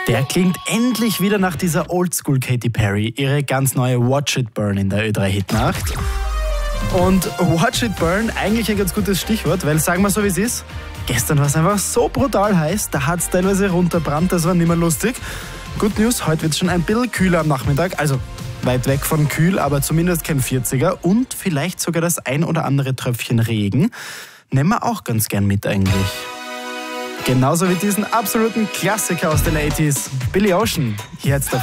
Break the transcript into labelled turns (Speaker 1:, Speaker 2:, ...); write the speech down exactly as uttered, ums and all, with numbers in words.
Speaker 1: Der klingt endlich wieder nach dieser Oldschool Katy Perry, ihre ganz neue Watch It Burn in der Ö drei Hitnacht. Und Watch It Burn, eigentlich ein ganz gutes Stichwort, weil sagen wir so wie es ist, gestern war es einfach so brutal heiß, da hat es teilweise runterbrannt, das war nicht mehr lustig. Good News, heute wird es schon ein bisschen kühler am Nachmittag, also weit weg von kühl, aber zumindest kein vierziger und vielleicht sogar das ein oder andere Tröpfchen Regen. Nehmen wir auch ganz gern mit eigentlich. Genauso wie diesen absoluten Klassiker aus den achtziger, Billy Ocean. Hier jetzt der